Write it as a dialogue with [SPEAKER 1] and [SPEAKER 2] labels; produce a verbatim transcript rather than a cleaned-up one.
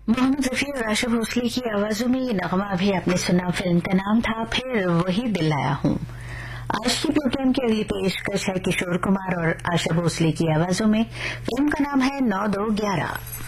[SPEAKER 1] मोहम्मद रफी और आशा भोसले की आवाजों में ये नगमा अभी आपने सुना। फिल्म का नाम था फिर वही दिल आया हूं। आज की प्रोग्राम की अगली पेशकश है किशोर कुमार और आशा भोसले की आवाजों में। फिल्म का नाम है नौ दो ग्यारह।